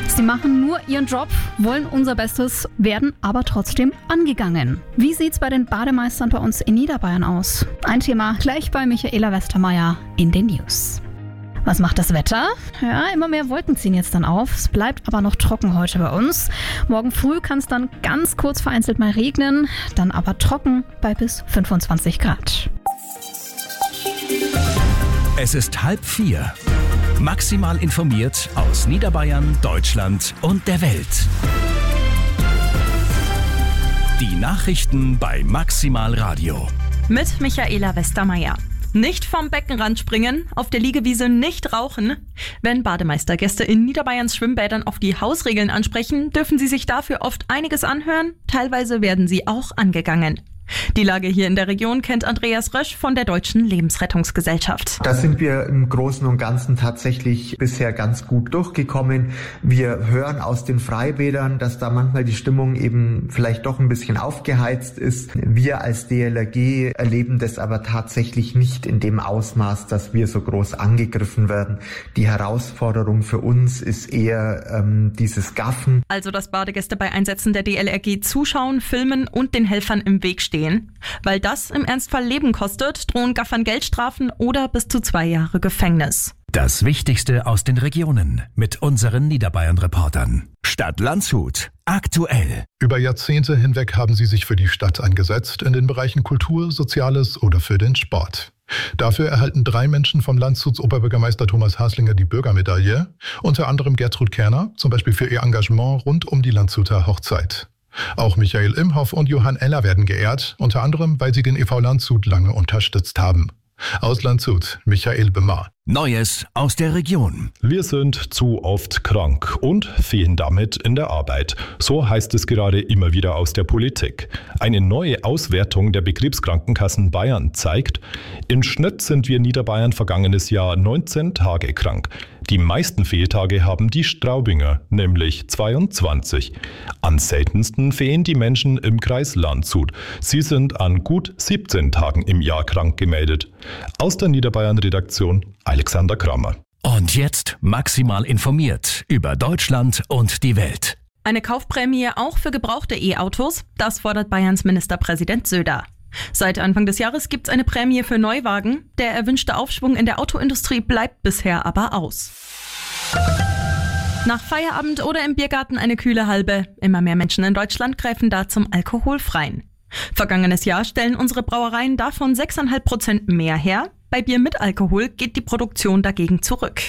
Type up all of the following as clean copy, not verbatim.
Sie machen nur ihren Job, wollen unser Bestes, werden aber trotzdem angegangen. Wie sieht's bei den Bademeistern bei uns in Niederbayern aus? Ein Thema gleich bei Michaela Westermeier in den News. Was macht das Wetter? Ja, immer mehr Wolken ziehen jetzt dann auf. Es bleibt aber noch trocken heute bei uns. Morgen früh kann es dann ganz kurz vereinzelt mal regnen, dann aber trocken bei bis 25 Grad. Es ist 3:30. Maximal informiert aus Niederbayern, Deutschland und der Welt. Die Nachrichten bei Maximal Radio. Mit Michaela Westermeier. Nicht vom Beckenrand springen, auf der Liegewiese nicht rauchen. Wenn Bademeistergäste in Niederbayerns Schwimmbädern auf die Hausregeln ansprechen, dürfen sie sich dafür oft einiges anhören. Teilweise werden sie auch angegangen. Die Lage hier in der Region kennt Andreas Rösch von der Deutschen Lebensrettungsgesellschaft. Da sind wir im Großen und Ganzen tatsächlich bisher ganz gut durchgekommen. Wir hören aus den Freibädern, dass da manchmal die Stimmung eben vielleicht doch ein bisschen aufgeheizt ist. Wir als DLRG erleben das aber tatsächlich nicht in dem Ausmaß, dass wir so groß angegriffen werden. Die Herausforderung für uns ist eher dieses Gaffen. Also dass Badegäste bei Einsätzen der DLRG zuschauen, filmen und den Helfern im Weg stehen. Weil das im Ernstfall Leben kostet, drohen Gaffern Geldstrafen oder bis zu 2 Jahre Gefängnis. Das Wichtigste aus den Regionen mit unseren Niederbayern-Reportern. Stadt Landshut. Aktuell. Über Jahrzehnte hinweg haben sie sich für die Stadt eingesetzt, in den Bereichen Kultur, Soziales oder für den Sport. Dafür erhalten 3 Menschen vom Landshuts Oberbürgermeister Thomas Haslinger die Bürgermedaille, unter anderem Gertrud Kerner, zum Beispiel für ihr Engagement rund um die Landshuter Hochzeit. Auch Michael Imhoff und Johann Eller werden geehrt, unter anderem, weil sie den e.V. Landshut lange unterstützt haben. Aus Landshut, Michael Bemar. Neues aus der Region. Wir sind zu oft krank und fehlen damit in der Arbeit. So heißt es gerade immer wieder aus der Politik. Eine neue Auswertung der Betriebskrankenkassen Bayern zeigt, im Schnitt sind wir in Niederbayern vergangenes Jahr 19 Tage krank. Die meisten Fehltage haben die Straubinger, nämlich 22. Am seltensten fehlen die Menschen im Kreis Landshut. Sie sind an gut 17 Tagen im Jahr krank gemeldet. Aus der Niederbayern-Redaktion Alexander Kramer. Und jetzt maximal informiert über Deutschland und die Welt. Eine Kaufprämie auch für gebrauchte E-Autos? Das fordert Bayerns Ministerpräsident Söder. Seit Anfang des Jahres gibt es eine Prämie für Neuwagen. Der erwünschte Aufschwung in der Autoindustrie bleibt bisher aber aus. Nach Feierabend oder im Biergarten eine kühle Halbe. Immer mehr Menschen in Deutschland greifen da zum Alkoholfreien. Vergangenes Jahr stellen unsere Brauereien davon 6,5% mehr her. Bei Bier mit Alkohol geht die Produktion dagegen zurück.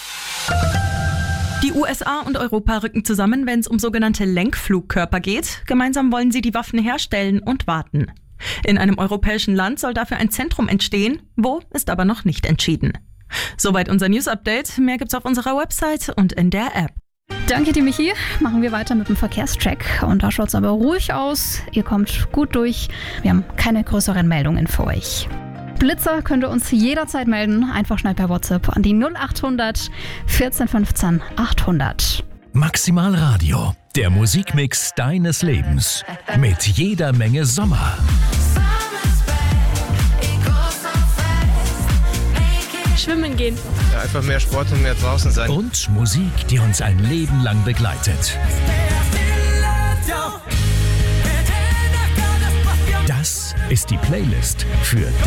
Die USA und Europa rücken zusammen, wenn es um sogenannte Lenkflugkörper geht. Gemeinsam wollen sie die Waffen herstellen und warten. In einem europäischen Land soll dafür ein Zentrum entstehen. Wo, ist aber noch nicht entschieden. Soweit unser News-Update. Mehr gibt's auf unserer Website und in der App. Danke dir, Michi. Machen wir weiter mit dem Verkehrscheck. Und da schaut's aber ruhig aus. Ihr kommt gut durch. Wir haben keine größeren Meldungen für euch. Blitzer könnt ihr uns jederzeit melden. Einfach schnell per WhatsApp an die 0800 14 15 800. Maximal Radio. Der Musikmix deines Lebens. Mit jeder Menge Sommer. Schwimmen gehen. Ja, einfach mehr Sport und mehr draußen sein. Und Musik, die uns ein Leben lang begleitet. Das ist die Playlist für